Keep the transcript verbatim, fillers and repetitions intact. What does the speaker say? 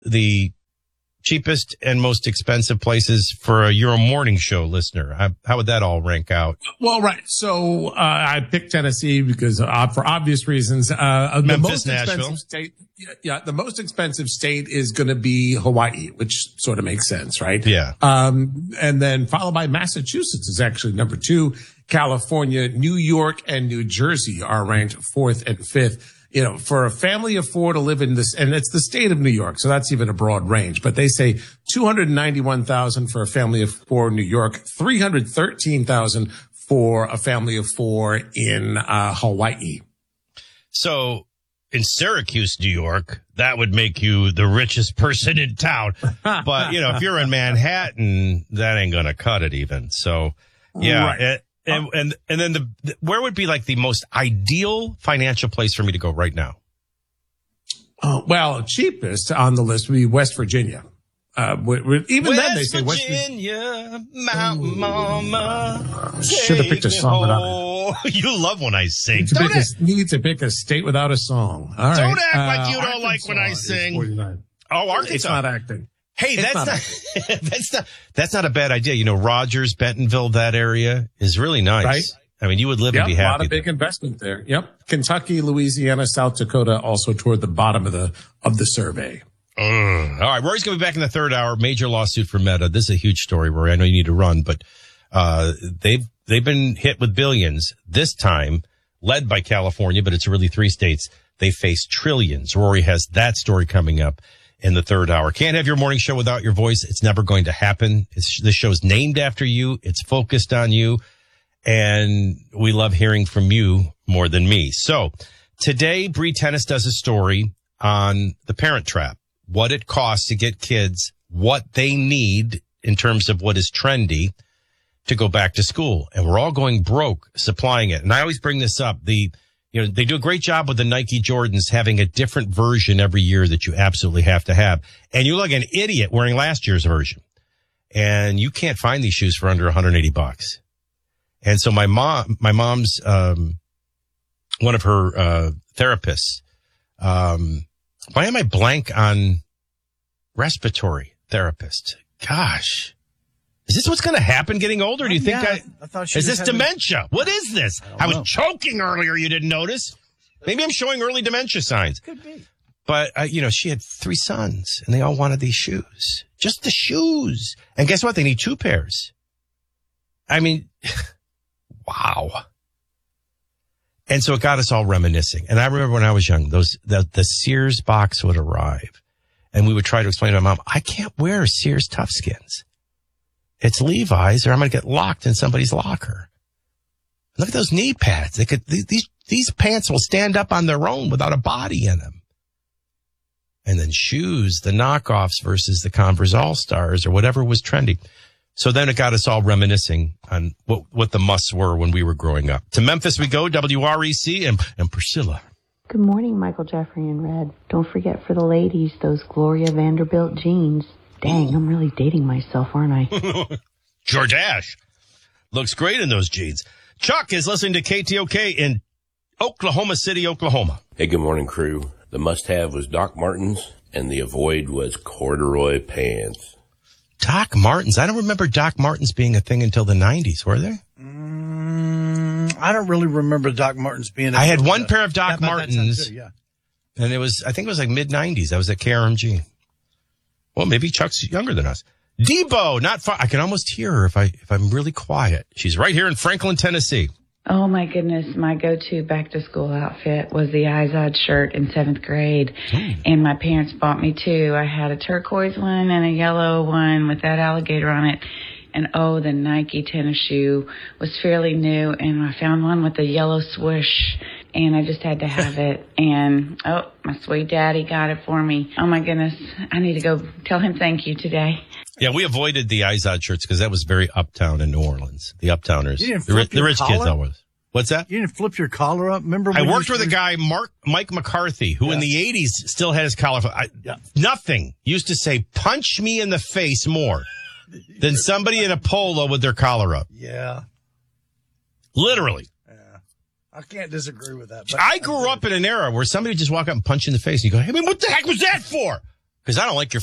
the cheapest and most expensive places for a Euro morning show listener? How, how would that all rank out? Well, right. So uh, I picked Tennessee because uh, for obvious reasons. Uh, the Memphis, most expensive Nashville. state, yeah, the most expensive state is going to be Hawaii, which sort of makes sense, right? Yeah. Um, and then followed by Massachusetts is actually number two. California, New York, and New Jersey are ranked fourth and fifth. You know, for a family of four to live in this, and it's the state of New York, so that's even a broad range, but they say two hundred ninety-one thousand for a family of four in New York, three hundred thirteen thousand for a family of four in uh, Hawaii. So in Syracuse, New York, that would make you the richest person in town. But, you know, if you're in Manhattan, that ain't going to cut it even. So, yeah. Right. It, And, and, and then the, where would be like the most ideal financial place for me to go right now? Uh, well, cheapest on the list would be West Virginia. Uh, w- w- even West then they say West Virginia, Mountain Mama. Should have picked a song without it. You love when I sing. Need to, Don't pick act, a, need to pick a state without a song. All right. don't act like Uh, you don't Arkansas like when I is sing. forty-nine. Oh, Arkansas. It's not acting. Hey, It's that's not not, that's not, that's not a bad idea. You know, Rogers, Bentonville, that area is really nice. Right. I mean, you would live Yep, and be a happy. lot of big there. investment there. Yep. Kentucky, Louisiana, South Dakota, also toward the bottom of the, of the survey. Ugh. All right. Rory's going to be back in the third hour. Major lawsuit for Meta. This is a huge story, Rory. I know you need to run, but, uh, they've, they've been hit with billions this time, led by California, but it's really three states. They face trillions. Rory has that story coming up in the third hour. Can't have your morning show without your voice. It's never going to happen. It's, this show's named after you. It's focused on you. And we love hearing from you more than me. So today, Bree Tennis does a story on the Parent Trap, what it costs to get kids what they need in terms of what is trendy to go back to school. And we're all going broke supplying it. And I always bring this up. The, you know, they do a great job with the Nike Jordans having a different version every year that you absolutely have to have. And you look like an idiot wearing last year's version. And you can't find these shoes for under one hundred eighty bucks. And so my mom, my mom's, um, one of her, uh, therapists, um, why am I blank on respiratory therapist? Gosh, is this what's going to happen getting older? Do you think yeah, I, I thought she is was this having- dementia? What is this? I, I was know. choking earlier. You didn't notice? Maybe I'm showing early dementia signs. Could be. But, uh, you know, she had three sons and they all wanted these shoes, just the shoes. And guess what? They need two pairs. I mean, wow. And so it got us all reminiscing. And I remember when I was young, those, the, the Sears box would arrive and we would try to explain to my mom, I can't wear Sears Toughskins. It's Levi's or I'm going to get locked in somebody's locker. Look at those knee pads. They could, these, these pants will stand up on their own without a body in them. And then shoes, the knockoffs versus the Converse All-Stars or whatever was trendy. So then it got us all reminiscing on what, what the musts were when we were growing up. To Memphis we go, W R E C and, and Priscilla. Good morning, Michael Jeffrey and Red. Don't forget for the ladies, those Gloria Vanderbilt jeans. Dang, I'm really dating myself, aren't I? George Ash looks great in those jeans. Chuck is listening to K T O K in Oklahoma City, Oklahoma. Hey, good morning, crew. The must-have was Doc Martens, and the avoid was corduroy pants. Doc Martens. I don't remember Doc Martens being a thing until the nineties, were they? Mm, I don't really remember Doc Martens being. I had one pair of Doc that- that sounds Martens, good, yeah. and it was, I think it was like mid-nineties. I was at K R M G. Well, maybe Chuck's younger than us. Debo, not far. I can almost hear her if I if I'm really quiet. She's right here in Franklin, Tennessee. Oh my goodness, my go-to back-to-school outfit was the Izod shirt in seventh grade, Mm. and my parents bought me two. I had a turquoise one and a yellow one with that alligator on it, and oh, the Nike tennis shoe was fairly new, and I found one with a yellow swoosh, and I just had to have it, and oh, my sweet daddy got it for me. Oh my goodness, I need to go tell him thank you today. Yeah, we avoided the Izod shirts because that was very uptown in New Orleans. The uptowners, You didn't the, ri- flip the your rich kids collar? always. What's that? You didn't flip your collar up? Remember? I when worked you with a used to- guy, Mark Mike McCarthy, who in Yeah. the eighties still had his collar. I, Yeah. Nothing used to say, punch me in the face more than somebody in a polo with their collar up. Yeah. Literally. Yeah. I can't disagree with that. But I grew up in an era where somebody would just walk up and punch you in the face and you go, hey, man, what the heck was that for? Because I don't like your